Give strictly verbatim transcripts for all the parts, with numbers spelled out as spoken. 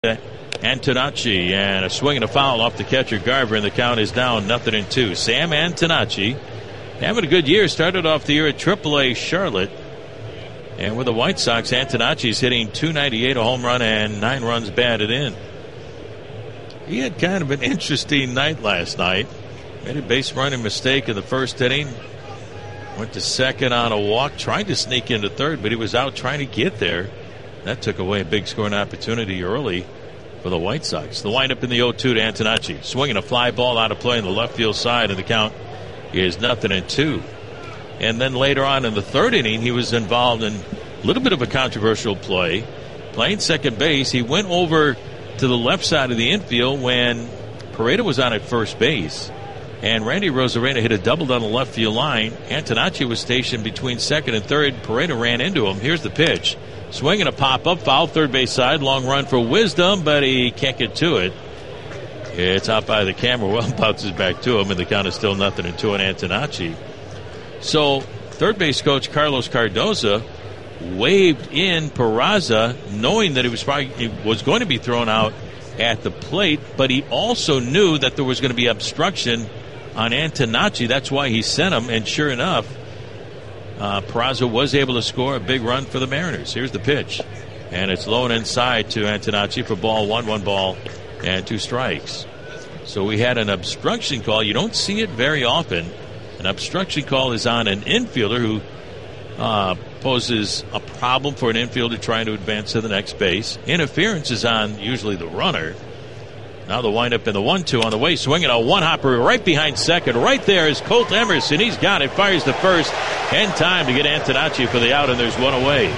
Antonacci, and a swing and a foul off the catcher Garver, and the count is down nothing in two. Sam Antonacci having a good year. Started off the year at triple A Charlotte, and with the White Sox, Antonacci's hitting two ninety-eight, a home run, and nine runs batted in. He had kind of an interesting night last night. Made a base running mistake in the first inning. Went to second on a walk, tried to sneak into third, but he was out trying to get there. That took away a big scoring opportunity early for the White Sox. The windup in the oh two to Antonacci. Swinging a fly ball out of play on the left field side, and the count is nothing in two. And then later on in the third inning, he was involved in a little bit of a controversial play. Playing second base, he went over to the left side of the infield when Pareda was on at first base. And Randy Rosarena hit a double down the left field line. Antonacci was stationed between second and third. Pareda ran into him. Here's the pitch. Swinging a pop-up, foul, third base side. Long run for Wisdom, but he can't get to it. It's out by the camera. Well, bounces back to him, and the count is still nothing in two on Antonacci. So, third base coach Carlos Cardoza waved in Peraza, knowing that he was probably he was going to be thrown out at the plate, but he also knew that there was going to be obstruction on Antonacci. That's why he sent him, and sure enough, Uh, Peraza was able to score a big run for the Mariners. Here's the pitch, and it's low and inside to Antonacci for ball one, one ball, and two strikes. So we had an obstruction call. You don't see it very often. An obstruction call is on an infielder who uh, poses a problem for an infielder trying to advance to the next base. Interference is on usually the runner. Now the windup in the one two on the way, swinging a one-hopper right behind second. Right there is Colt Emerson. He's got it, fires the first, and time to get Antonacci for the out, and there's one away.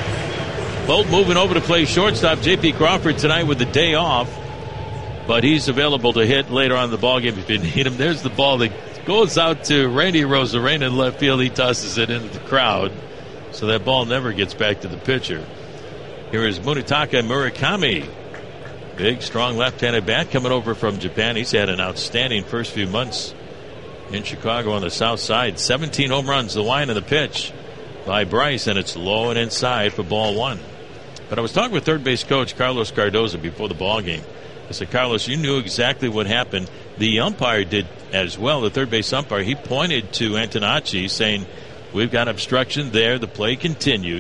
Colt moving over to play shortstop. J P Crawford tonight with the day off, but he's available to hit later on in the ballgame if you need him. There's the ball that goes out to Randy Rosarena in left field. He tosses it into the crowd, so that ball never gets back to the pitcher. Here is Munetaka Murakami. Big, strong left-handed bat coming over from Japan. He's had an outstanding first few months in Chicago on the south side. seventeen home runs, the wind of the pitch by Bryce, and it's low and inside for ball one. But I was talking with third base coach Carlos Cardoza before the ball game. I said, Carlos, you knew exactly what happened. The umpire did as well, the third base umpire. He pointed to Antonacci saying, we've got obstruction there. The play continued.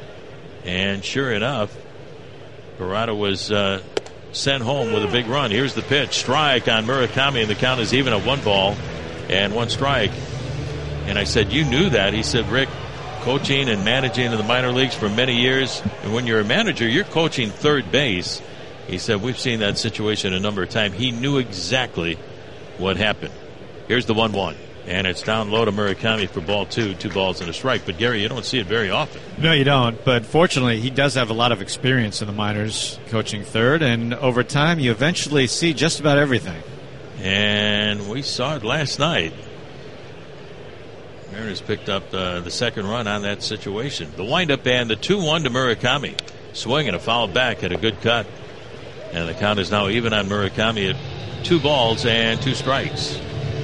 And sure enough, Parada was uh, sent home with a big run. Here's the pitch. Strike on Murakami, and the count is even at one ball and one strike. And I said, you knew that. He said, Rick, coaching and managing in the minor leagues for many years, and when you're a manager, you're coaching third base. He said, we've seen that situation a number of times. He knew exactly what happened. Here's the one one. And it's down low to Murakami for ball two, two balls and a strike. But, Gary, you don't see it very often. No, you don't. But fortunately, he does have a lot of experience in the minors coaching third. And over time, you eventually see just about everything. And we saw it last night. Mariners picked up uh, the second run on that situation. The windup and the two one to Murakami. Swing and a foul back at a good cut. And the count is now even on Murakami at two balls and two strikes.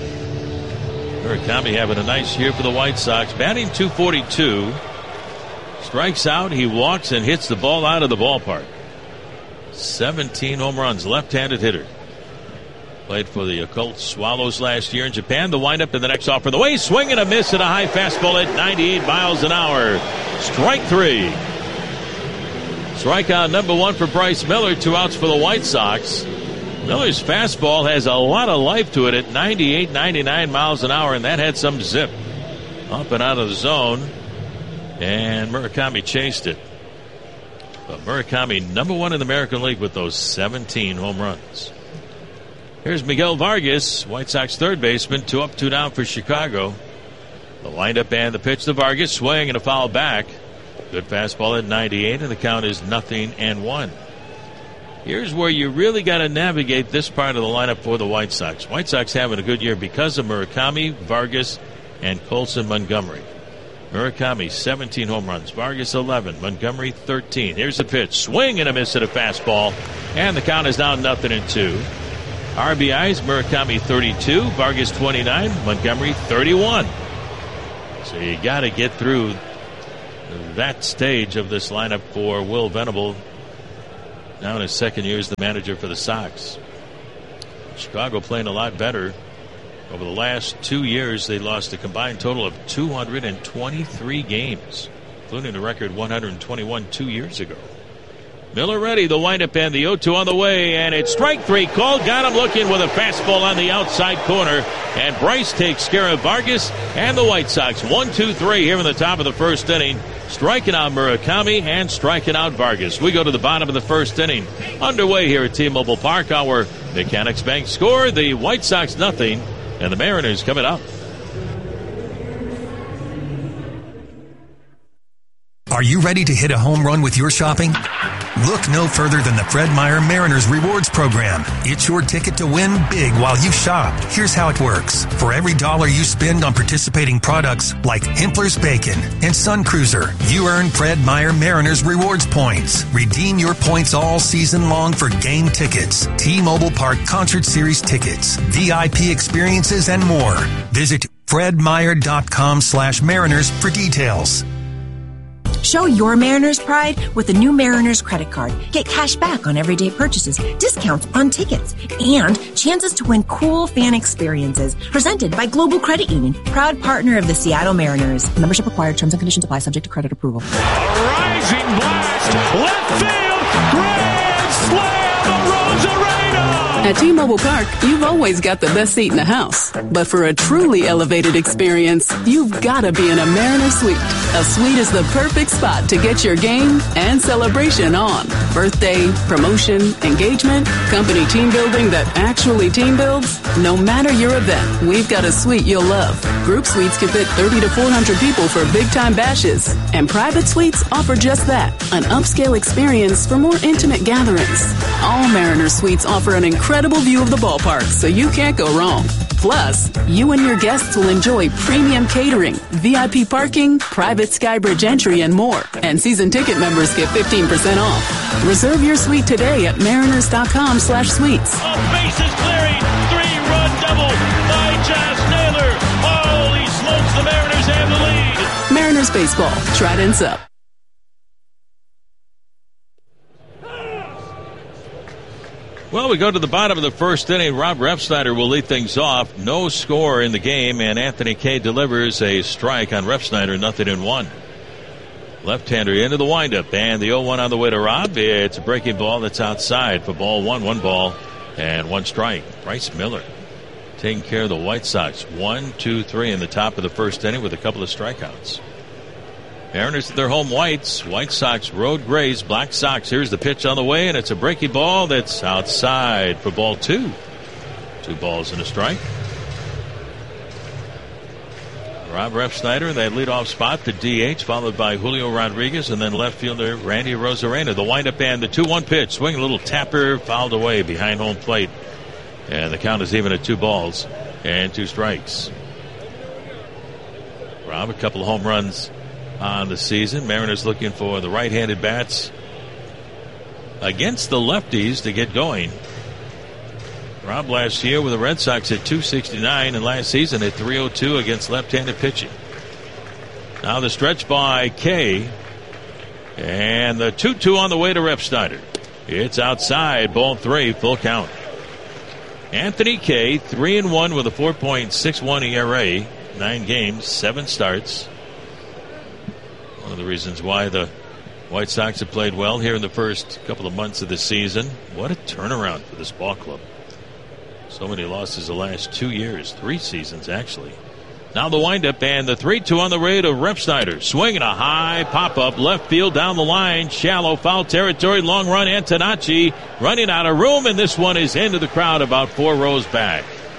Murakami having a nice year for the White Sox. Batting two forty-two. Strikes out. He walks and hits the ball out of the ballpark. seventeen home runs. Left-handed hitter. Played for the Occult Swallows last year in Japan. The windup in the next offer. The way, swing and a miss at a high fastball at ninety-eight miles an hour. Strike three. Strikeout number one for Bryce Miller. Two outs for the White Sox. Miller's fastball has a lot of life to it at ninety-eight, ninety-nine miles an hour, and that had some zip. Up and out of the zone, and Murakami chased it. But Murakami, number one in the American League with those seventeen home runs. Here's Miguel Vargas, White Sox third baseman, two up, two down for Chicago. The windup and the pitch to Vargas, swing and a foul back. Good fastball at ninety-eight, and the count is nothing and one. Here's where you really got to navigate this part of the lineup for the White Sox. White Sox having a good year because of Murakami, Vargas, and Colson Montgomery. Murakami, seventeen home runs. Vargas, eleven. Montgomery, thirteen. Here's the pitch. Swing and a miss at a fastball. And the count is now nothing and two. R B Is, Murakami, thirty-two. Vargas, twenty-nine. Montgomery, thirty-one. So you got to get through that stage of this lineup for Will Venable. now in his second year as the manager for the Sox. Chicago playing a lot better. Over the last two years, they lost a combined total of two hundred twenty-three games, including the record one hundred twenty-one two years ago. Miller ready, the windup and the oh two on the way, and it's strike three called. Got him looking with a fastball on the outside corner, and Bryce takes care of Vargas and the White Sox. One, two, three here in the top of the first inning, striking out Murakami and striking out Vargas. We go to the bottom of the first inning. Underway here at T-Mobile Park. Our Mechanics Bank score, the White Sox nothing, and the Mariners coming up. Are you ready to hit a home run with your shopping? Look no further than the Fred Meyer Mariners Rewards Program. It's your ticket to win big while you shop. Here's how it works. For every dollar you spend on participating products like Hempler's Bacon and Sun Cruiser, you earn Fred Meyer Mariners Rewards points. Redeem your points all season long for game tickets, T-Mobile Park Concert Series tickets, V I P experiences, and more. Visit fredmeyer.com slash Mariners for details. Show your Mariners pride with the new Mariners credit card. Get cash back on everyday purchases, discounts on tickets, and chances to win cool fan experiences. Presented by Global Credit Union, proud partner of the Seattle Mariners. Membership required. Terms and conditions apply. Subject to credit approval. A rising blast, left field, grand slam, Rosarena. At T-Mobile Park, you've always got the best seat in the house. But for a truly elevated experience, you've got to be in a Mariner Suite. A suite is the perfect spot to get your game and celebration on. Birthday, promotion, engagement, company team building that actually team builds. No matter your event, we've got a suite you'll love. Group suites can fit thirty to four hundred people for big-time bashes. And private suites offer just that, an upscale experience for more intimate gatherings. All Mariner Suites offer an incredible view of the ballpark, so you can't go wrong. Plus, you and your guests will enjoy premium catering, V I P parking, private Skybridge entry, and more. And season ticket members get fifteen percent off. Reserve your suite today at mariners.com slash suites. A bases clearing, three-run double by Josh Naylor. Holy smokes, the Mariners have the lead. Mariners baseball, Trident's up. Well, we go to the bottom of the first inning. Rob Refsnyder will lead things off. No score in the game, and Anthony Kay delivers a strike on Refsnyder, nothing in one. Left-hander into the windup, and the oh one on the way to Rob. It's a breaking ball that's outside for ball one, one ball, and one strike. Bryce Miller taking care of the White Sox. One, two, three in the top of the first inning with a couple of strikeouts. Mariners at their home whites. White Sox road grays, Black Sox. Here's the pitch on the way, and it's a breaking ball that's outside for ball two. Two balls and a strike. Rob Refsnyder in that leadoff spot, the D H, followed by Julio Rodriguez, and then left fielder Randy Rosarena. The windup and the two one pitch. Swing a little tapper, fouled away behind home plate. And the count is even at two balls and two strikes. Rob, a couple of home runs on the season. Mariners looking for the right-handed bats against the lefties to get going. Rob last year with the Red Sox at two sixty-nine, and last season at three oh two against left-handed pitching. Now the stretch by Kay, and the two two on the way to Refsnyder. It's outside, ball three, full count. Anthony Kay, three and one with a four point six one E R A, nine games, seven starts. One of the reasons why the White Sox have played well here in the first couple of months of the season. What a turnaround for this ball club. So many losses the last two years, three seasons actually. Now the windup and the three two on the way to Refsnyder. Swinging a high pop-up left field down the line. Shallow foul territory, long run. Antonacci running out of room, and this one is into the crowd about four rows back.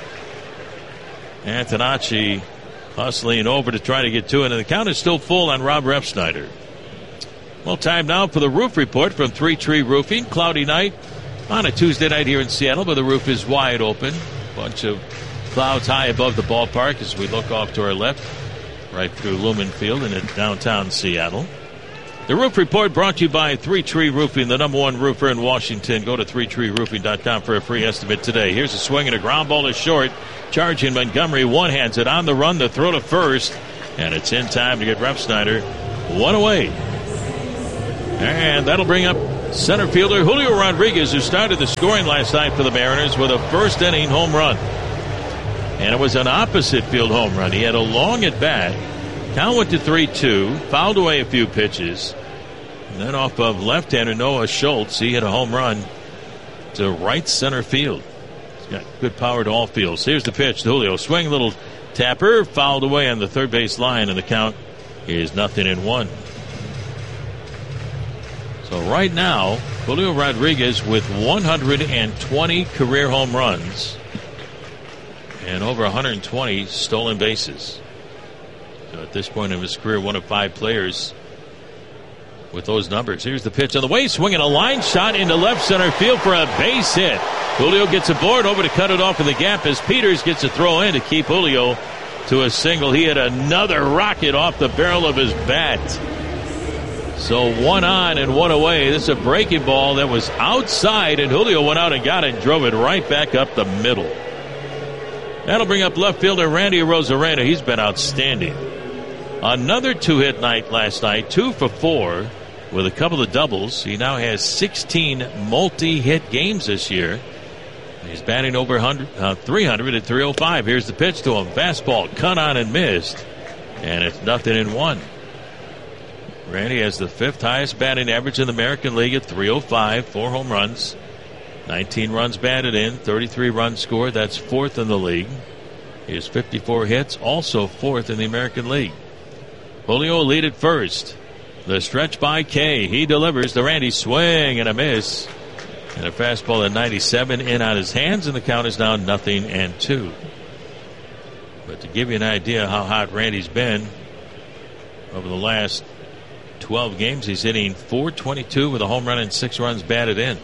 Antonacci hustling over to try to get to it, and the count is still full on Rob Refsnyder. Well, time now for the roof report from Three Tree Roofing. Cloudy night on a Tuesday night here in Seattle, but the roof is wide open. Bunch of clouds high above the ballpark as we look off to our left, right through Lumen Field and in downtown Seattle. The roof report brought to you by Three Tree Roofing, the number one roofer in Washington. Go to three tree roofing dot com for a free estimate today. Here's a swing and a ground ball to short. Charging Montgomery, one-hands it on the run, the throw to first, and it's in time to get Refsnyder one away. And that'll bring up center fielder Julio Rodriguez, who started the scoring last night for the Mariners with a first inning home run. And it was an opposite field home run. He had a long at bat. Count went to three two, fouled away a few pitches. And then off of left-hander Noah Schultz, he hit a home run to right center field. He's got good power to all fields. Here's the pitch to Julio. Swing, little tapper, fouled away on the third base line, and the count is nothing in one. So right now, Julio Rodriguez with one hundred twenty career home runs and over one hundred twenty stolen bases. So at this point in his career, one of five players with those numbers. Here's the pitch on the way, swinging a line shot into left center field for a base hit. Julio gets aboard over to cut it off in the gap as Peters gets a throw in to keep Julio to a single. He had another rocket off the barrel of his bat. So one on and one away. This is a breaking ball that was outside, and Julio went out and got it and drove it right back up the middle. That'll bring up left fielder Randy Arozarena. He's been outstanding. Another two-hit night last night, two for four with a couple of doubles. He now has sixteen multi-hit games this year. He's batting over one hundred, uh, three hundred at three oh five. Here's the pitch to him. Fastball cut on and missed. And it's nothing in one. Randy has the fifth highest batting average in the American League at three oh five. Four home runs. nineteen runs batted in. thirty-three runs scored. That's fourth in the league. He has fifty-four hits. Also fourth in the American League. Julio lead at first. The stretch by Kay. He delivers the Randy swing and a miss. And a fastball at ninety-seven in on his hands, and the count is now nothing and two. But to give you an idea how hot Randy's been over the last twelve games, he's hitting four twenty-two with a home run and six runs batted in.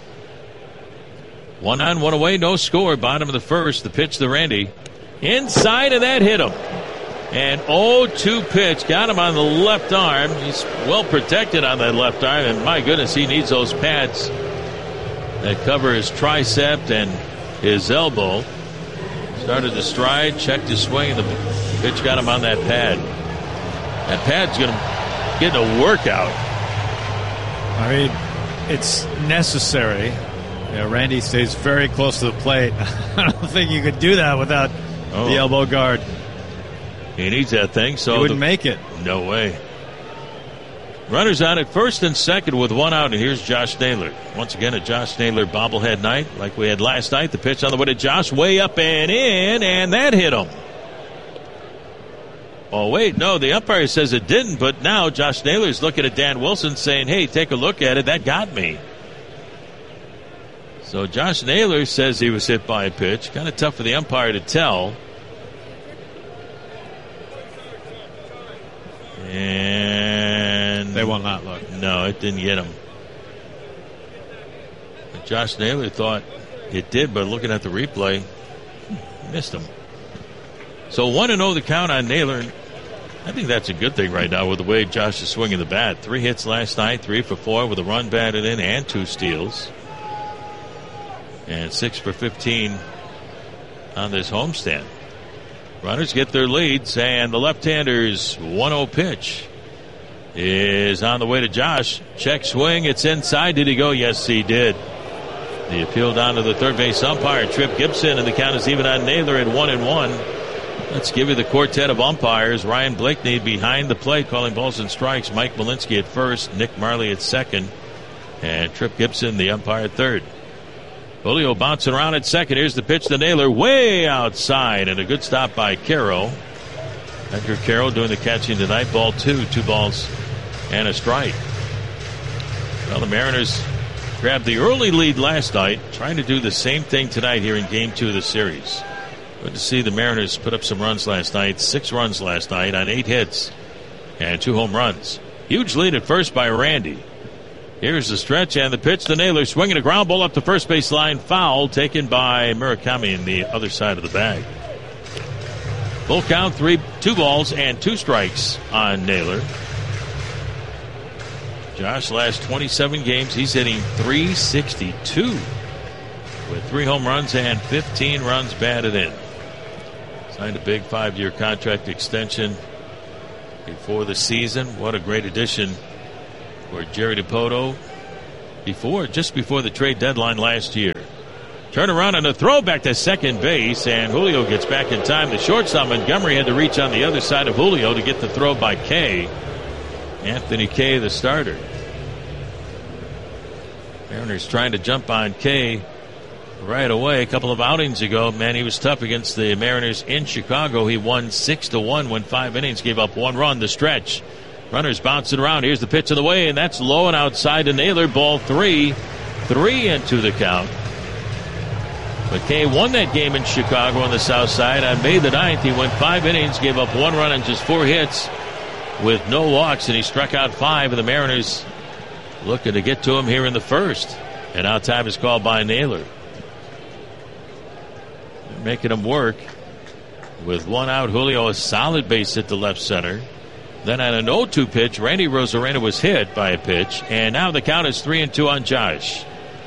One on, one away, no score. Bottom of the first. The pitch to Randy. Inside, and that hit him. And oh two pitch. Got him on the left arm. He's well protected on that left arm. And my goodness, he needs those pads that cover his tricep and his elbow. Started to stride, checked his swing, and the pitch got him on that pad. That pad's going to get a workout. I mean, it's necessary. You know, Randy stays very close to the plate. I don't think you could do that without oh. the elbow guard. He needs that thing, so he wouldn't the, make it. No way. Runners on at first and second with one out, and here's Josh Naylor. Once again, a Josh Naylor bobblehead night like we had last night. The pitch on the way to Josh, way up and in, and that hit him. Oh, wait, no, the umpire says it didn't, but now Josh Naylor's looking at Dan Wilson saying, hey, take a look at it. That got me. So Josh Naylor says he was hit by a pitch. Kind of tough for the umpire to tell. And they will not look. No, it didn't get him. But Josh Naylor thought it did, but looking at the replay, missed him. So one and oh the count on Naylor. I think that's a good thing right now with the way Josh is swinging the bat. Three hits last night, three for four with a run batted in and two steals. And six for fifteen on this homestand. Runners get their leads, and the left-hander's one oh pitch is on the way to Josh. Check swing, it's inside. Did he go? Yes, he did. The appeal down to the third base umpire, Trip Gibson, and the count is even on Naylor at one and one. Let's give you the quartet of umpires. Ryan Blakeney behind the plate calling balls and strikes. Mike Malinsky at first, Nick Marley at second, and Trip Gibson the umpire at third. Julio bouncing around at second. Here's the pitch to Naylor, way outside, and a good stop by Caro. Edgar Caro doing the catching tonight. Ball two, two balls and a strike. Well, the Mariners grabbed the early lead last night, trying to do the same thing tonight here in game two of the series. Good to see the Mariners put up some runs last night. Six runs last night on eight hits and two home runs. Huge lead at first by Randy. Here's the stretch and the pitch to Naylor, swinging a ground ball up the first base line. Foul taken by Murakami in the other side of the bag. Full count, three, two balls and two strikes on Naylor. Josh, last twenty-seven games, he's hitting three sixty-two with three home runs and fifteen runs batted in. Signed a big five-year contract extension before the season. What a great addition for Jerry Dipoto before, just before the trade deadline last year. Turn around and a throw back to second base, and Julio gets back in time. The shortstop Montgomery had to reach on the other side of Julio to get the throw by Kay. Anthony Kay, the starter. Mariners trying to jump on Kay right away. A couple of outings ago, man, he was tough against the Mariners in Chicago. He won six to one, went five innings, gave up one run. The stretch. Runners bouncing around. Here's the pitch of the way, and that's low and outside to Naylor. Ball three. Three into the count. But Kay won that game in Chicago on the south side on May the ninth. He went five innings, gave up one run and just four hits with no walks, and he struck out five, and the Mariners looking to get to him here in the first. And now time is called by Naylor. They're making him work. With one out, Julio a solid base hit to left center. Then on an oh two pitch, Randy Rosarena was hit by a pitch, and now the count is three and two on Josh.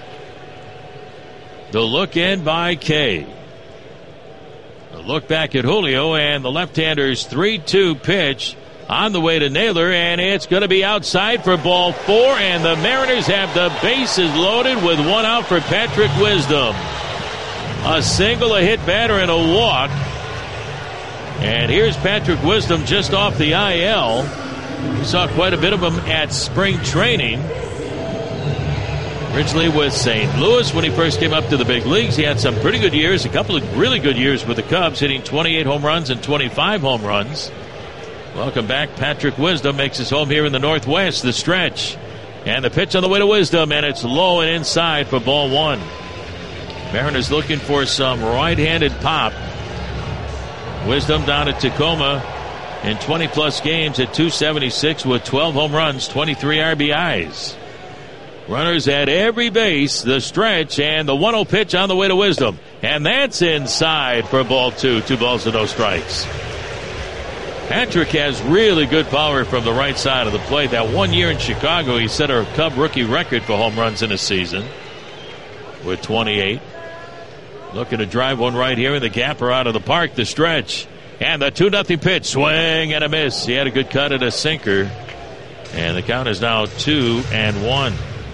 The look in by Kay. The look back at Julio, and the left-hander's three two pitch on the way to Naylor, and it's going to be outside for ball four, and the Mariners have the bases loaded with one out for Patrick Wisdom. A single, a hit batter, and a walk. And here's Patrick Wisdom just off the I L. We saw quite a bit of him at spring training. Originally with Saint Louis when he first came up to the big leagues. He had some pretty good years, a couple of really good years with the Cubs, hitting twenty-eight home runs and twenty-five home runs. Welcome back, Patrick Wisdom makes his home here in the Northwest. The stretch. And the pitch on the way to Wisdom, and it's low and inside for ball one. Mariners looking for some right-handed pop. Wisdom down at Tacoma in twenty-plus games at two seventy-six with twelve home runs, twenty-three R B Is. Runners at every base, the stretch, and the one oh pitch on the way to Wisdom. And that's inside for ball two. Two balls and no strikes. Patrick has really good power from the right side of the plate. That one year in Chicago, he set a Cub rookie record for home runs in a season with twenty-eight. Looking to drive one right here in the gapper out of the park. The stretch. And the two nothing pitch. Swing and a miss. He had a good cut at a sinker. And the count is now two and one.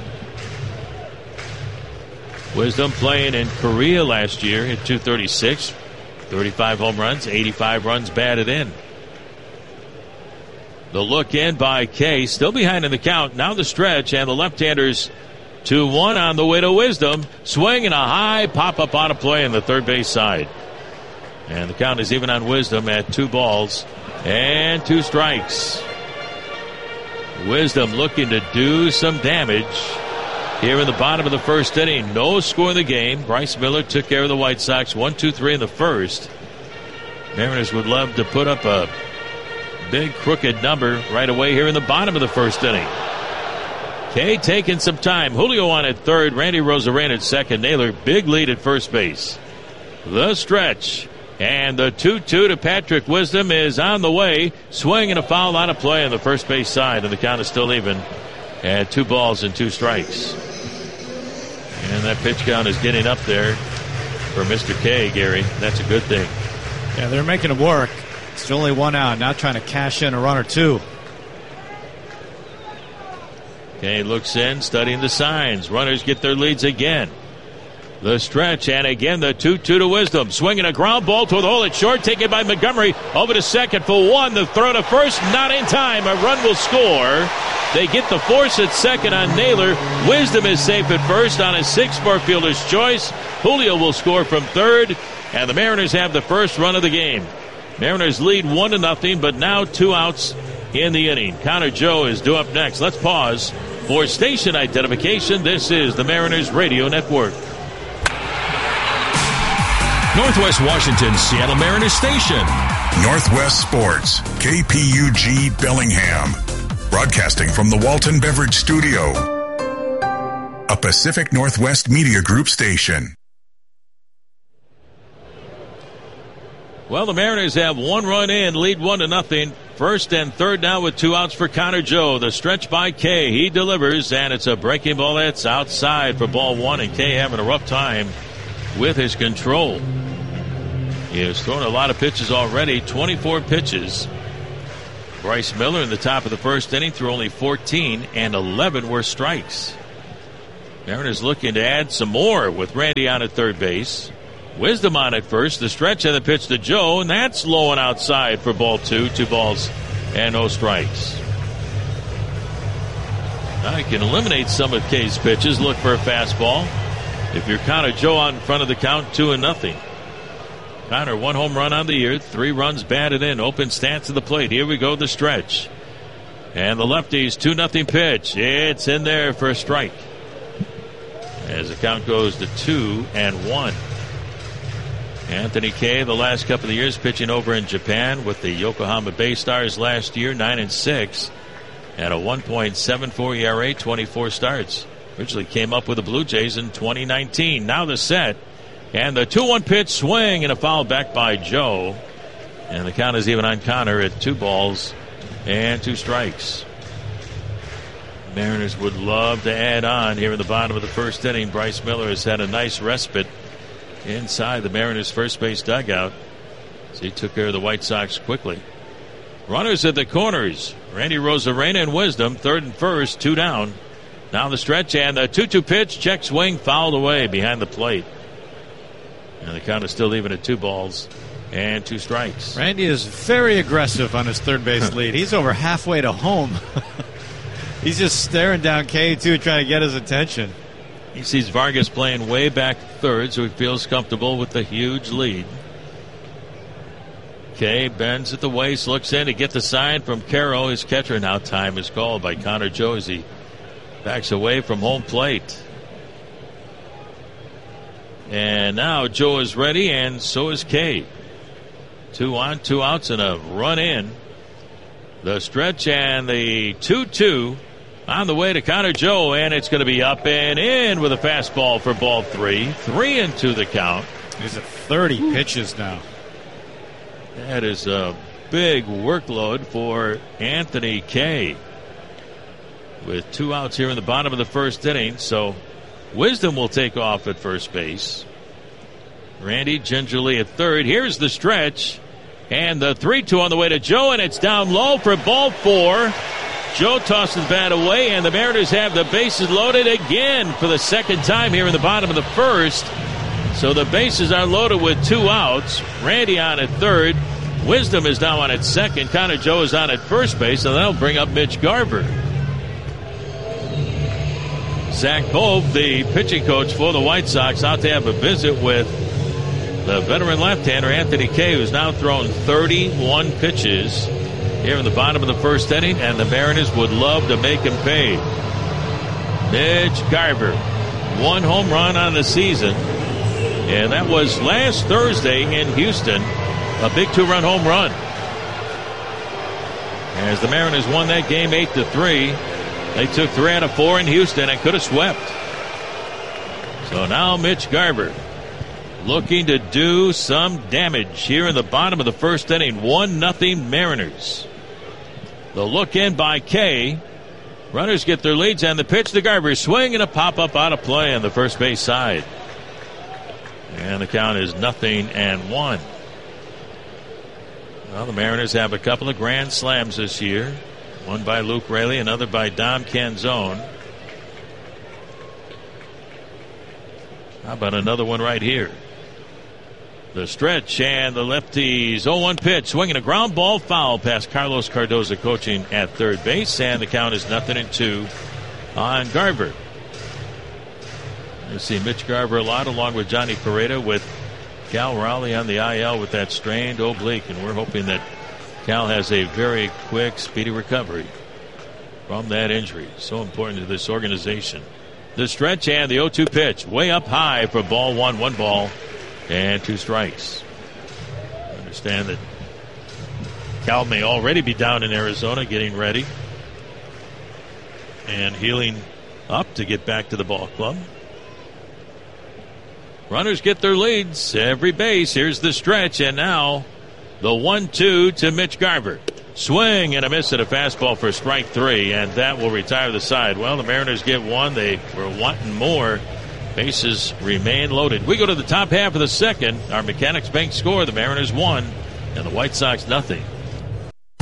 Wisdom playing in Korea last year at two thirty-six. thirty-five home runs, eighty-five runs batted in. The look in by Kay. Still behind in the count. Now the stretch, and the left-handers two one on the way to Wisdom. Swing and a high pop-up out of play on the third base side. And the count is even on Wisdom at two balls and two strikes. Wisdom looking to do some damage here in the bottom of the first inning. No score in the game. Bryce Miller took care of the White Sox. one two three in the first. Mariners would love to put up a big crooked number right away here in the bottom of the first inning. Kay taking some time. Julio on at third. Randy Rosarena at second. Naylor big lead at first base. The stretch. And the two two to Patrick Wisdom is on the way. Swing and a foul out of play on the first base side. And the count is still even at two balls and two strikes. And that pitch count is getting up there for Mister Kay, Gary. That's a good thing. Yeah, they're making it work. It's only one out. Now trying to cash in a run or two. Kay looks in, studying the signs. Runners get their leads again. The stretch, and again the two two to Wisdom. Swinging a ground ball toward the hole at short, taken by Montgomery. Over to second for one. The throw to first, not in time. A run will score. They get the force at second on Naylor. Wisdom is safe at first on a six-more fielder's choice. Julio will score from third, and the Mariners have the first run of the game. Mariners lead one to nothing, but now two outs in the inning. Connor Joe is due up next. Let's pause for station identification. This is the Mariners Radio Network. Northwest Washington's Seattle Mariners station. Northwest Sports, K P U G Bellingham. Broadcasting from the Walton Beverage Studio. A Pacific Northwest Media Group station. Well, the Mariners have one run in, lead one to nothing. First and third now with two outs for Connor Joe. The stretch by Kay. He delivers, and it's a breaking ball that's outside for ball one, and Kay having a rough time with his control. He has thrown a lot of pitches already, twenty-four pitches. Bryce Miller in the top of the first inning threw only fourteen, and eleven were strikes. Mariners looking to add some more with Randy on at third base. Wisdom on at first. The stretch and the pitch to Joe, and that's low and outside for ball two. Two balls and no strikes. Now you can eliminate some of K's pitches. Look for a fastball. If you're Connor, Joe out in front of the count, two and nothing. Connor, one home run on the year, three runs batted in. Open stance to the plate. Here we go, the stretch. And the lefties, two nothing pitch. It's in there for a strike. As the count goes to two and one. Anthony Kay, the last couple of years pitching over in Japan with the Yokohama Bay Stars last year, nine and six, and a one point seven four E R A, twenty-four starts. Originally came up with the Blue Jays in twenty nineteen. Now the set, and the two one pitch swing and a foul back by Joe, and the count is even on Connor at two balls and two strikes. Mariners would love to add on here in the bottom of the first inning. Bryce Miller has had a nice respite inside the Mariners' first base dugout, so he took care of the White Sox quickly. Runners at the corners. Randy Rosarena and Wisdom, third and first, two down. Now the stretch and the two two pitch, check swing, fouled away behind the plate. And the count is still even at two balls and two strikes. Randy is very aggressive on his third base lead. He's over halfway to home. He's just staring down K two, trying to get his attention. He sees Vargas playing way back third, so he feels comfortable with the huge lead. K bends at the waist, looks in to get the sign from Carroll. His catcher. Now time is called by Connor Joe as he backs away from home plate. And now Joe is ready, and so is K. Two on, two outs, and a run in. The stretch and the two two on the way to Connor Joe, and it's going to be up and in with a fastball for ball three. Three and two the count. He's at thirty pitches now. That is a big workload for Anthony Kay. With two outs here in the bottom of the first inning, so Wisdom will take off at first base. Randy gingerly at third. Here's the stretch. And the three two on the way to Joe, and it's down low for ball four. Joe tosses the bat away, and the Mariners have the bases loaded again for the second time here in the bottom of the first. So the bases are loaded with two outs. Randy on at third. Wisdom is now on at second. Connor Joe is on at first base, and that'll bring up Mitch Garver. Zach Pope, the pitching coach for the White Sox, out to have a visit with the veteran left-hander Anthony Kay, who's now thrown thirty-one pitches here in the bottom of the first inning, and the Mariners would love to make him pay. Mitch Garver, one home run on the season, and that was last Thursday in Houston, a big two-run home run. As the Mariners won that game eight to three, they took three out of four in Houston and could have swept. So now Mitch Garver looking to do some damage here in the bottom of the first inning. One nothing Mariners. The look in by Kay. Runners get their leads, and the pitch to Garver. Swing and a pop-up out of play on the first base side. And the count is nothing and one. Well, the Mariners have a couple of grand slams this year. One by Luke Raley, another by Dom Canzone. How about another one right here? The stretch and the lefties. oh one pitch, swinging a ground ball foul past Carlos Cardoza coaching at third base, and the count is nothing and two on Garver. You see Mitch Garver a lot, along with Johnny Correa, with Cal Raleigh on the I L with that strained oblique, and we're hoping that Cal has a very quick, speedy recovery from that injury. So important to this organization. The stretch and the oh two pitch, way up high for ball one, one ball and two strikes. I understand that Cal may already be down in Arizona getting ready and healing up to get back to the ball club. Runners get their leads every base. Here's the stretch, and now the one two to Mitch Garver. Swing and a miss at a fastball for strike three, and that will retire the side. Well, the Mariners get one. They were wanting more. Bases remain loaded. We go to the top half of the second. Our Mechanics Bank score, the Mariners won, and the White Sox nothing.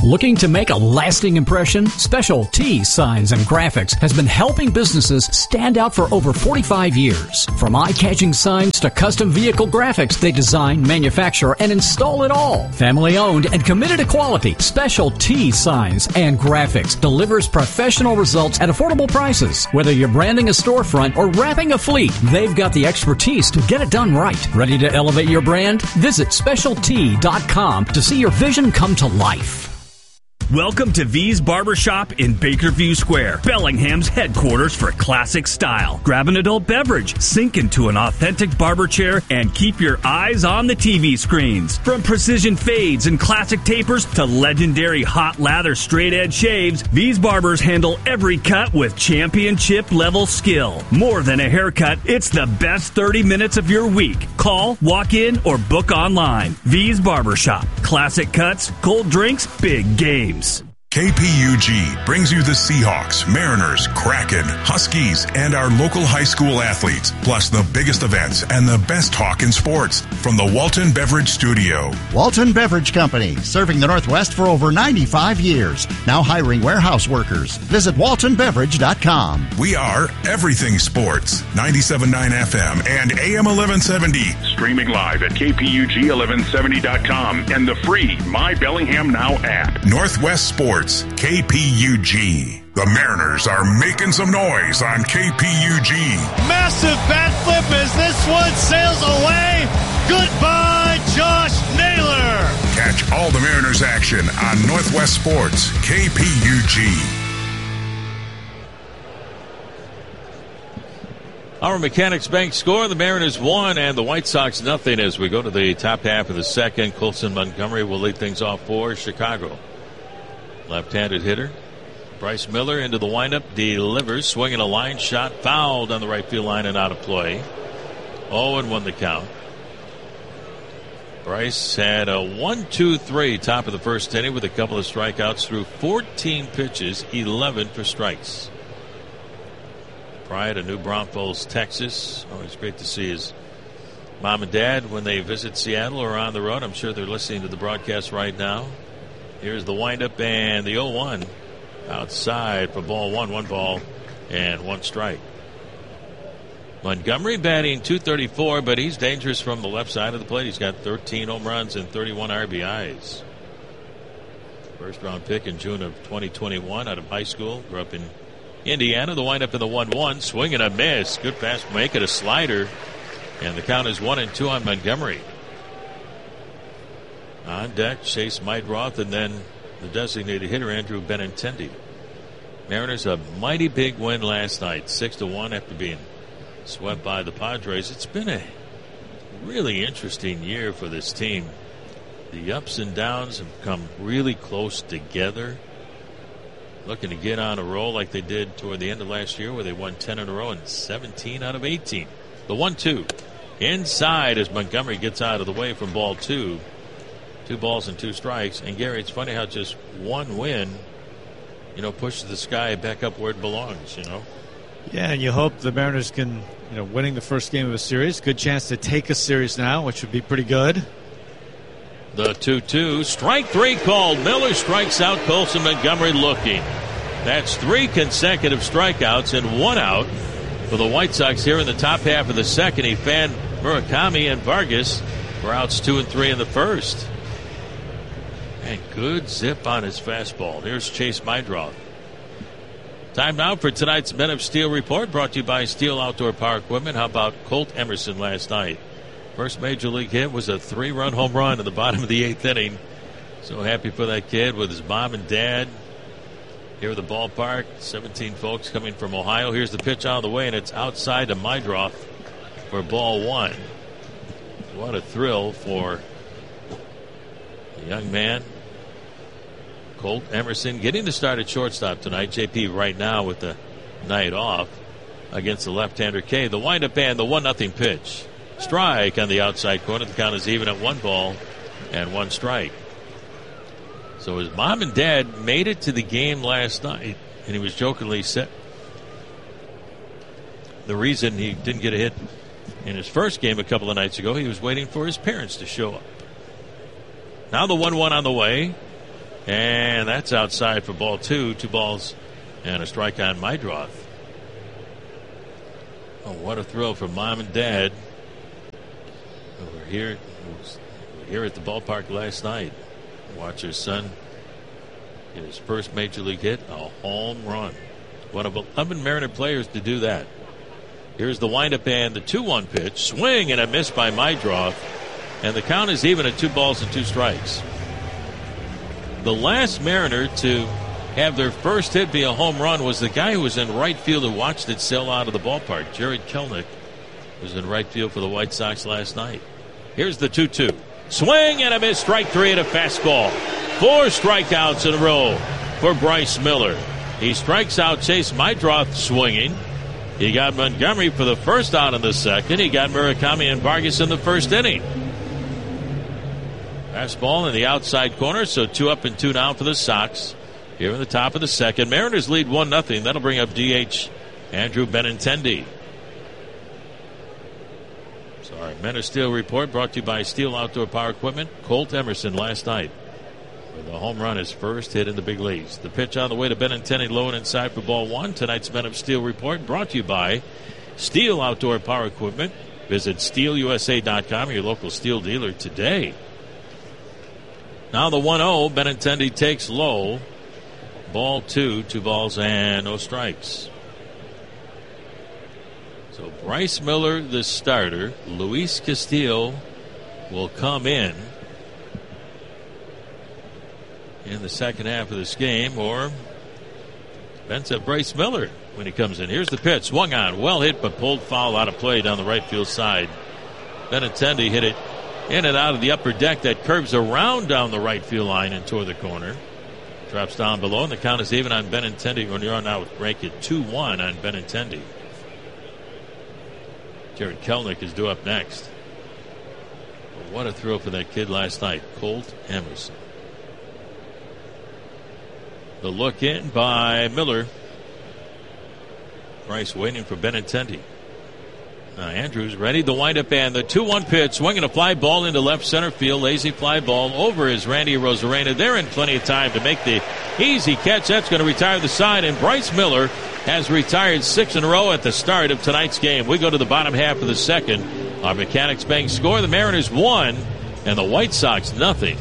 Looking to make a lasting impression? Special T Signs and Graphics has been helping businesses stand out for over forty-five years. From eye-catching signs to custom vehicle graphics, they design, manufacture, and install it all. Family owned and committed to quality, Special T Signs and Graphics delivers professional results at affordable prices. Whether you're branding a storefront or wrapping a fleet, they've got the expertise to get it done right. Ready to elevate your brand? Visit special t dot com to see your vision come to life. Welcome to V's Barbershop in Bakerview Square, Bellingham's headquarters for classic style. Grab an adult beverage, sink into an authentic barber chair, and keep your eyes on the T V screens. From precision fades and classic tapers to legendary hot lather straight edge shaves, V's Barbers handle every cut with championship level skill. More than a haircut, it's the best thirty minutes of your week. Call, walk in, or book online. V's Barbershop. Classic cuts, cold drinks, big games. K P U G brings you the Seahawks, Mariners, Kraken, Huskies, and our local high school athletes, plus the biggest events and the best talk in sports from the Walton Beverage Studio. Walton Beverage Company, serving the Northwest for over ninety-five years. Now hiring warehouse workers. Visit walton beverage dot com. We are everything sports. ninety-seven point nine F M and A M eleven seventy. Streaming live at K P U G eleven seventy dot com and the free My Bellingham Now app. Northwest Sports. K P U G. The Mariners are making some noise on K P U G. Massive bat flip as this one sails away. Goodbye, Josh Naylor. Catch all the Mariners action on Northwest Sports, K P U G. Our Mechanics Bank score, the Mariners one and the White Sox nothing as we go to the top half of the second. Colson Montgomery will lead things off for Chicago. Left-handed hitter. Bryce Miller into the windup, delivers, swinging a line shot, fouled on the right field line and out of play. oh and one the count. Bryce had a one two three top of the first inning with a couple of strikeouts through fourteen pitches, eleven for strikes. Pride of New Braunfels, Texas. Always great to see his mom and dad when they visit Seattle or on the road. I'm sure they're listening to the broadcast right now. Here's the windup and the oh one outside for ball one, one ball and one strike. Montgomery batting two thirty-four, but he's dangerous from the left side of the plate. He's got thirteen home runs and thirty-one R B Is. First round pick in June of twenty twenty-one out of high school. Grew up in Indiana. The windup in the one one, swing and a miss. Good pass, make it a slider. And the count is one and two on Montgomery. On deck, Chase Meidroth, and then the designated hitter, Andrew Benintendi. Mariners a mighty big win last night, six to one after being swept by the Padres. It's been a really interesting year for this team. The ups and downs have come really close together. Looking to get on a roll like they did toward the end of last year, where they won ten in a row and seventeen out of eighteen. The one two inside as Montgomery gets out of the way from ball two. Two balls and two strikes. And Gary, it's funny how just one win, you know, pushes the sky back up where it belongs, you know. Yeah, and you hope the Mariners can, you know, winning the first game of a series. Good chance to take a series now, which would be pretty good. The two two. Strike three called. Miller strikes out. Colson Montgomery looking. That's three consecutive strikeouts and one out for the White Sox here in the top half of the second. He fanned Murakami and Vargas for outs two and three in the first. And good zip on his fastball. Here's Chase Meidroth. Time now for tonight's Men of Steel report, brought to you by Steel Outdoor Power Equipment. How about Colt Emerson last night? First major league hit was a three-run home run in the bottom of the eighth inning. So happy for that kid with his mom and dad here at the ballpark. seventeen folks coming from Ohio. Here's the pitch out of the way, and it's outside to Meidroth for ball one. What a thrill for the young man. Colt Emerson getting to start at shortstop tonight. J P right now with the night off against the left-hander K. The windup and the one nothing pitch. Strike on the outside corner. The count is even at one ball and one strike. So his mom and dad made it to the game last night, and he was jokingly set. The reason he didn't get a hit in his first game a couple of nights ago, he was waiting for his parents to show up. Now the one one on the way. And that's outside for ball two. Two balls and a strike on Meidroth. Oh, what a thrill for mom and dad. We're here, we're here at the ballpark last night. Watch your son get his first major league hit, a home run. One of eleven Mariner players to do that. Here's the windup and the two one pitch. Swing and a miss by Meidroth. And the count is even at two balls and two strikes. The last Mariner to have their first hit be a home run was the guy who was in right field who watched it sail out of the ballpark. Jared Kelnick was in right field for the White Sox last night. Here's the two two. Swing and a miss. Strike three at a fastball. Four strikeouts in a row for Bryce Miller. He strikes out Chase Meidroth swinging. He got Montgomery for the first out in the second. He got Murakami and Vargas in the first inning. Fastball in the outside corner, so two up and two down for the Sox. Here in the top of the second, Mariners lead one nothing. That'll bring up D H Andrew Benintendi. So our Men of Steel report brought to you by Steel Outdoor Power Equipment. Colt Emerson last night with a home run, his first hit in the big leagues. The pitch on the way to Benintendi, low and inside for ball one. Tonight's Men of Steel report brought to you by Steel Outdoor Power Equipment. Visit steel u s a dot com, your local steel dealer today. Now the one oh, Benintendi takes low. Ball two, two balls and no strikes. So Bryce Miller, the starter. Luis Castillo will come in in the second half of this game, or depends on Bryce Miller when he comes in. Here's the pitch. Swung on. Well hit, but pulled foul out of play down the right field side. Benintendi hit it in and out of the upper deck that curves around down the right field line and toward the corner. Drops down below, and the count is even on Benintendi. When you're now rank it two one on Benintendi. Jared Kelnick is due up next. But what a throw for that kid last night, Colt Emerson. The look in by Miller. Bryce waiting for Benintendi. Now Andrews ready. The windup and the two one pitch. Swinging a fly ball into left center field. Lazy fly ball over is Randy Arozarena. They're in plenty of time to make the easy catch. That's going to retire the side. And Bryce Miller has retired six in a row at the start of tonight's game. We go to the bottom half of the second. Our Mechanics Bank score. The Mariners one and the White Sox nothing.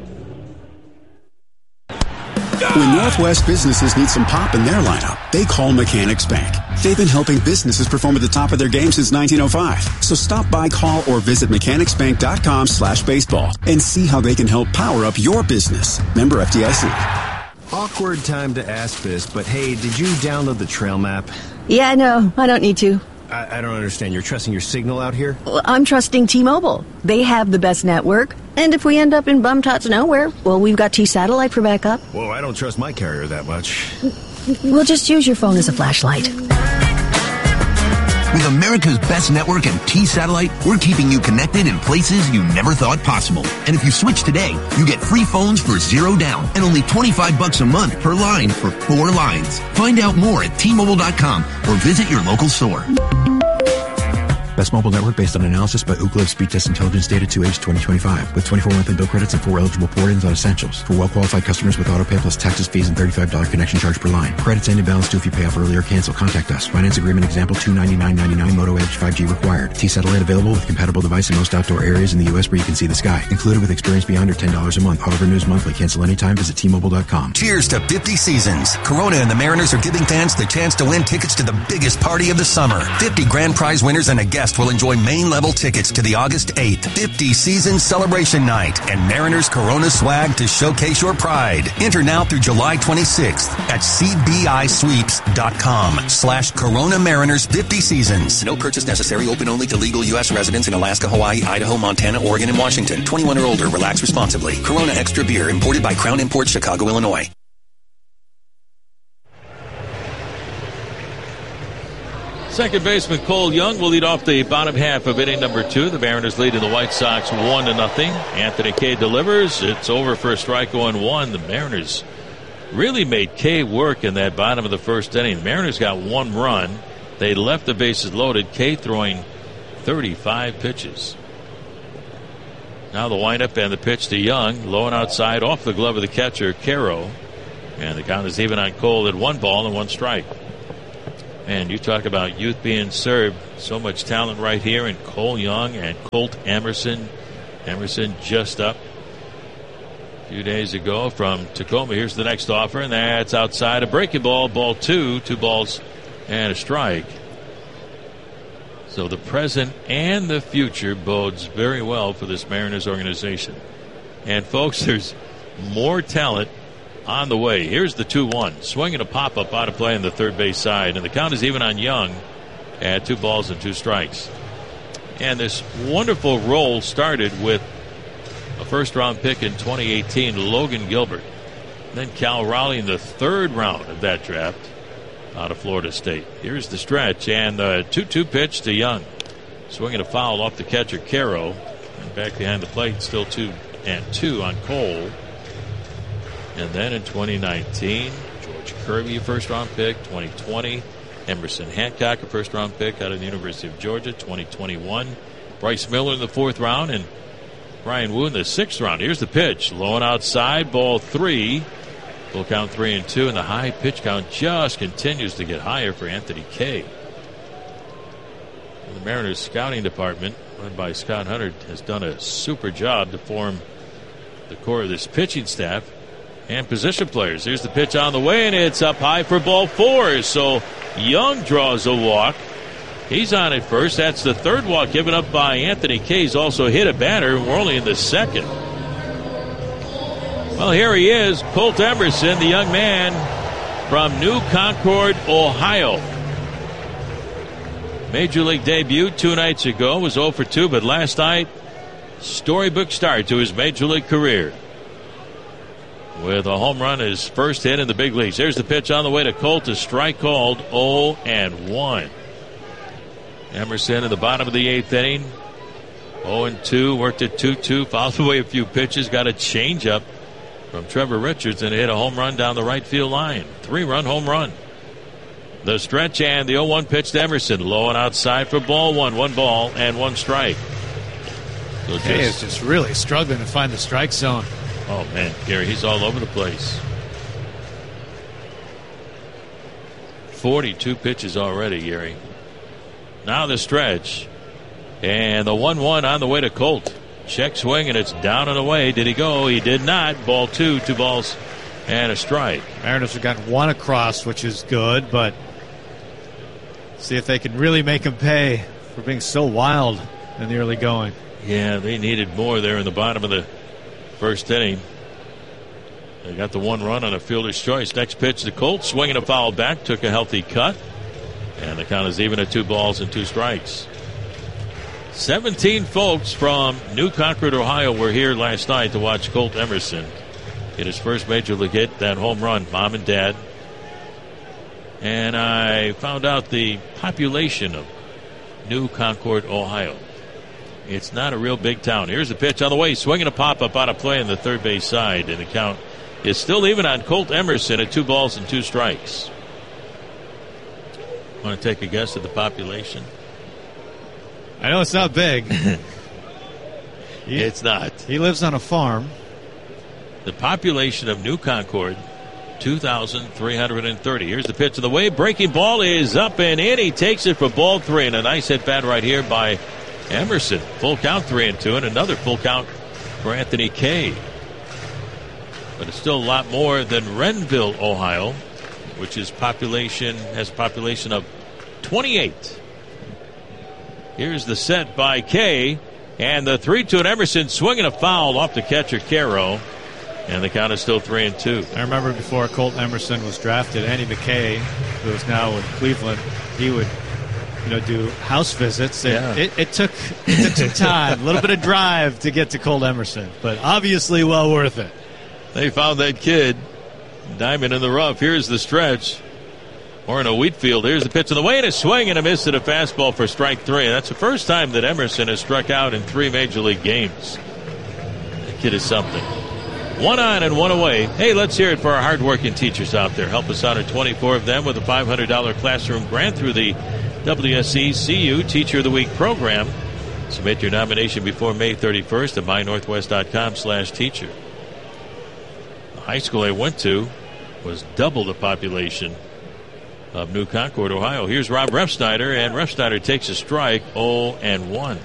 When Northwest businesses need some pop in their lineup, they call Mechanics Bank. They've been helping businesses perform at the top of their game since nineteen oh five. So stop by, call, or visit mechanics bank dot com slash baseball and see how they can help power up your business. Member F D I C. Awkward time to ask this, but hey, did you download the trail map? Yeah, no, I don't need to. I, I don't understand. You're trusting your signal out here? Well, I'm trusting T-Mobile. They have the best network. And if we end up in bum-tots nowhere, well, we've got T-Satellite for backup. Whoa, I don't trust my carrier that much. We'll just use your phone as a flashlight. With America's best network and T-Satellite, we're keeping you connected in places you never thought possible. And if you switch today, you get free phones for zero down and only twenty-five bucks a month per line for four lines. Find out more at T Mobile dot com or visit your local store. Best mobile network based on analysis by Ookla Speed Test Intelligence data to age twenty twenty-five with twenty-four monthly bill credits and four eligible port-ins on essentials. For well-qualified customers with auto pay plus taxes, fees, and thirty-five dollars connection charge per line. Credits and imbalance due if you pay off early or cancel. Contact us. Finance agreement example two ninety-nine ninety-nine. Moto Edge five G required. T-Satellite available with compatible device in most outdoor areas in the U S where you can see the sky. Included with experience beyond or ten dollars a month. Auto renews monthly. Cancel anytime. Visit T Mobile dot com. Cheers to fifty seasons. Corona and the Mariners are giving fans the chance to win tickets to the biggest party of the summer. fifty grand prize winners and a guest will enjoy main level tickets to the August eighth fifty season celebration night and Mariners Corona swag to showcase your pride. Enter now through July twenty-sixth at c b i sweeps dot com slash Corona Mariners fifty seasons. No purchase necessary. Open only to legal U S residents in Alaska, Hawaii, Idaho, Montana, Oregon, and Washington. twenty-one or older. Relax responsibly. Corona Extra Beer imported by Crown Imports, Chicago, Illinois. Second baseman Cole Young will lead off the bottom half of inning number two. The Mariners lead in the White Sox one to nothing. Anthony Kay delivers. It's over for a strike on one. The Mariners really made Kay work in that bottom of the first inning. The Mariners got one run. They left the bases loaded. Kay throwing thirty-five pitches. Now the windup and the pitch to Young. Low and outside off the glove of the catcher, Caro. And the count is even on Cole at one ball and one strike. Man, you talk about youth being served. So much talent right here in Cole Young and Colt Emerson. Emerson just up a few days ago from Tacoma. Here's the next offer, and that's outside. A breaking ball, ball two, two balls and a strike. So the present and the future bodes very well for this Mariners organization. And folks, there's more talent on the way. Here's the two one. Swinging a pop-up out of play on the third base side. And the count is even on Young at two balls and two strikes. And this wonderful roll started with a first-round pick in twenty eighteen, Logan Gilbert. Then Cal Raleigh in the third round of that draft out of Florida State. Here's the stretch, and the two two pitch to Young. Swinging a foul off the catcher, Caro. And back behind the plate, still two and two on Cole. And then in twenty nineteen, George Kirby, a first-round pick. twenty twenty, Emerson Hancock, a first-round pick out of the University of Georgia. twenty twenty-one, Bryce Miller in the fourth round, and Brian Wu in the sixth round. Here's the pitch. Low and outside, ball three. Full count three and two, and the high pitch count just continues to get higher for Anthony Kay. The Mariners scouting department, led by Scott Hunter, has done a super job to form the core of this pitching staff and position players. Here's the pitch on the way, and it's up high for ball four. So Young draws a walk. He's on at first. That's the third walk given up by Anthony Kay. He's also hit a batter. We're only in the second. Well, here he is, Colt Emerson, the young man from New Concord, Ohio. Major League debut two nights ago, was oh for two, but last night, storybook start to his Major League career. With a home run, his first hit in the big leagues. Here's the pitch on the way to Colt, a strike called oh and one. Emerson in the bottom of the eighth inning, oh and two, worked at two two, fouled away a few pitches, got a changeup from Trevor Richards and hit a home run down the right field line. Three-run home run. The stretch and the oh one pitch to Emerson. Low and outside for ball one. One ball and one strike. So just, Kay is just really struggling to find the strike zone. Oh, man, Gary, he's all over the place. forty-two pitches already, Gary. Now the stretch. And the one one on the way to Colt. Check swing, and it's down and away. Did he go? He did not. Ball two, two balls and a strike. Mariners have gotten one across, which is good, but see if they can really make him pay for being so wild in the early going. Yeah, they needed more there in the bottom of the first inning. They got the one run on a fielder's choice. Next pitch to Colt, swinging a foul back, took a healthy cut, and the count is even at two balls and two strikes. seventeen folks from New Concord, Ohio were here last night to watch Colt Emerson get his first major league hit, that home run, mom and dad. And I found out the population of New Concord, Ohio. It's not a real big town. Here's the pitch on the way, swinging a pop-up out of play on the third base side, and the count is still even on Colt Emerson at two balls and two strikes. Want to take a guess at the population? I know it's not big. he, it's not. He lives on a farm. The population of New Concord, two thousand three hundred thirty. Here's the pitch of the way. Breaking ball is up and in. He takes it for ball three. And a nice hit bat right here by Emerson. Full count, three and two. And another full count for Anthony Kay. But it's still a lot more than Renville, Ohio, which is population has a population of twenty-eight. Here's the set by Kay, and the three two, and Emerson swinging a foul off the catcher, Caro, and the count is still three and two. I remember before Colt Emerson was drafted, Andy McKay, who is now with Cleveland, he would, you know, do house visits. And yeah. it, it took it took some time, a little bit of drive to get to Colt Emerson, but obviously well worth it. They found that kid, diamond in the rough. Here's the stretch. Or in a wheat field. Here's the pitch on the way, and a swing and a miss at a fastball for strike three. That's the first time that Emerson has struck out in three major league games. That kid is something. One on and one away. Hey, let's hear it for our hardworking teachers out there. Help us honor twenty-four of them with a five hundred dollars classroom grant through the W S E C U Teacher of the Week program. Submit your nomination before May thirty-first at my northwest dot com slash teacher. The high school I went to was double the population of New Concord, Ohio. Here's Rob Refsnyder, and Refsnyder takes a strike, oh and one.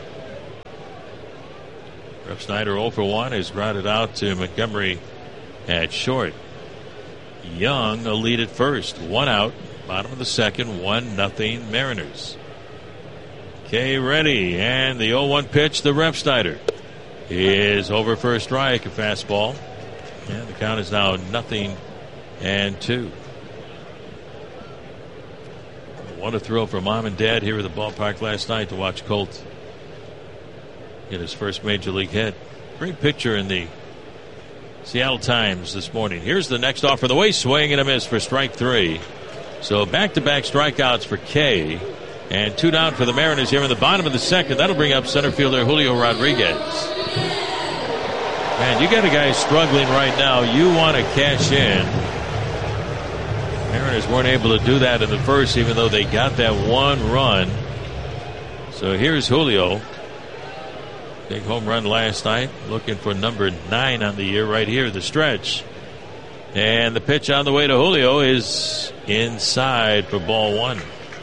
Refsnyder oh for one is grounded out to Montgomery at short. Young a lead at first, one out, bottom of the second, one nothing Mariners. Kay ready, and the oh one pitch to Refsnyder is over for a strike, a fastball. And the count is now nothing and two. What a thrill for mom and dad here at the ballpark last night to watch Colt get his first major league hit. Great picture in the Seattle Times this morning. Here's the next offer the way, swing and a miss for strike three. So back-to-back strikeouts for Kay. And two down for the Mariners here in the bottom of the second. That'll bring up center fielder Julio Rodriguez. Man, you got a guy struggling right now. You want to cash in. Mariners weren't able to do that in the first, even though they got that one run. So here's Julio. Big home run last night. Looking for number nine on the year right here, the stretch. And the pitch on the way to Julio is inside for ball one.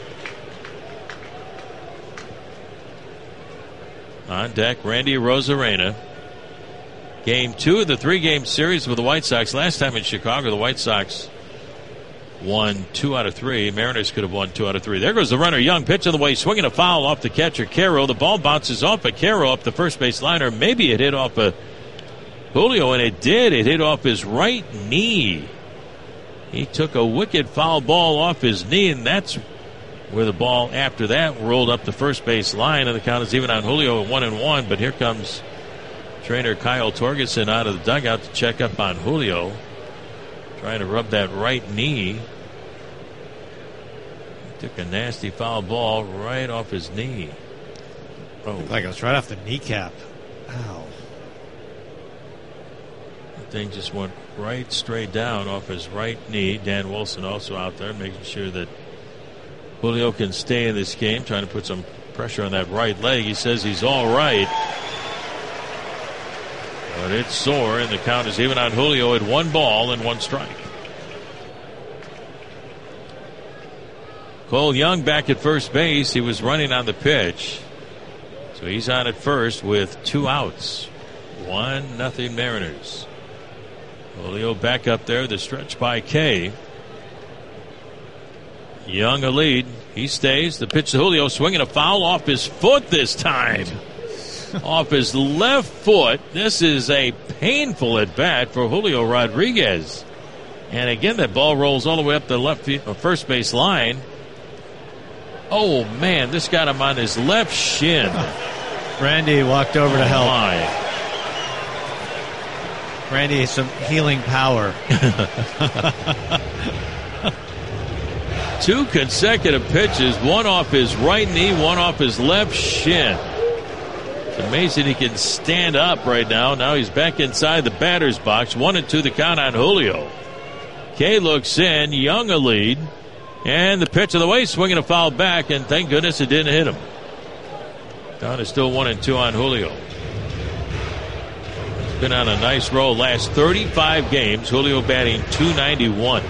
On deck, Randy Arozarena. Game two of the three-game series with the White Sox. Last time in Chicago, the White Sox won two out of three. Mariners could have won two out of three. There goes the runner. Young pitch on the way, swinging a foul off the catcher, Caro. The ball bounces off of Caro up the first base liner. Maybe it hit off of Julio, and it did. It hit off his right knee. He took a wicked foul ball off his knee, and that's where the ball after that rolled up the first base line, and the count is even on Julio at one and one. But here comes trainer Kyle Torgerson out of the dugout to check up on Julio, trying to rub that right knee. He took a nasty foul ball right off his knee. Oh, like it was right off the kneecap. Ow. The thing just went right straight down off his right knee. Dan Wilson also out there making sure that Julio can stay in this game, trying to put some pressure on that right leg. He says he's all right. But it's sore, and the count is even on Julio at one ball and one strike. Cole Young back at first base. He was running on the pitch. So he's on at first with two outs. One nothing Mariners. Julio back up there. The stretch by Kay. Young a lead. He stays. The pitch to Julio, swinging a foul off his foot this time. Off his left foot. This is a painful at bat for Julio Rodriguez. And again, that ball rolls all the way up the left field, first base line. Oh man, this got him on his left shin. Randy walked over to help. My. Randy has some healing power. Two consecutive pitches, one off his right knee, one off his left shin. It's amazing he can stand up right now. Now he's back inside the batter's box. One and two the count on Julio. Kay looks in, Young a lead. And the pitch of the way, swinging a foul back, and thank goodness it didn't hit him. Count is still one and two on Julio. He's been on a nice roll. Last thirty-five games, Julio batting two ninety-one.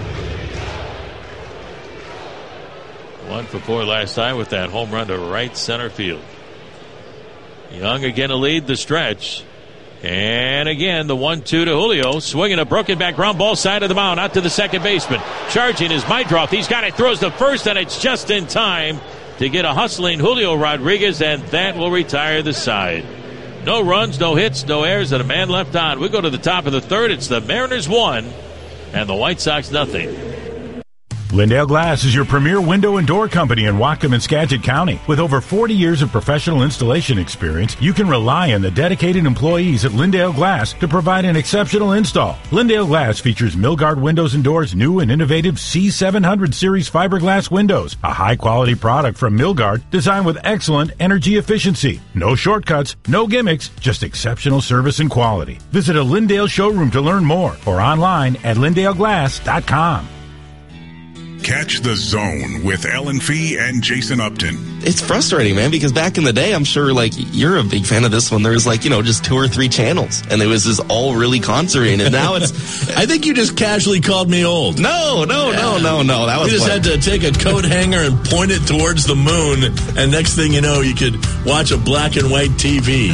One for four last time with that home run to right center field. Young again to lead the stretch. And again, the one two to Julio. Swinging a broken back ground ball side of the mound out to the second baseman. Charging is Meidroth. He's got it. Throws the first, and it's just in time to get a hustling Julio Rodriguez, and that will retire the side. No runs, no hits, no errors, and a man left on. We go to the top of the third. It's the Mariners one and the White Sox nothing. Lindale Glass is your premier window and door company in Whatcom and Skagit County. With over forty years of professional installation experience, you can rely on the dedicated employees at Lindale Glass to provide an exceptional install. Lindale Glass features Milgard windows and doors, new and innovative C seven hundred series fiberglass windows, a high-quality product from Milgard designed with excellent energy efficiency. No shortcuts, no gimmicks, just exceptional service and quality. Visit a Lindale showroom to learn more or online at lindale glass dot com. Catch The Zone with Ellen Fee and Jason Upton. It's frustrating, man, because back in the day, I'm sure, like, you're a big fan of this one. There was, like, you know, just two or three channels, and it was just all really concentrated. Now it's... I think you just casually called me old. No, no, yeah. no, no, no. That was You just fun. had to take a coat hanger and point it towards the moon, and next thing you know, you could watch a black and white T V.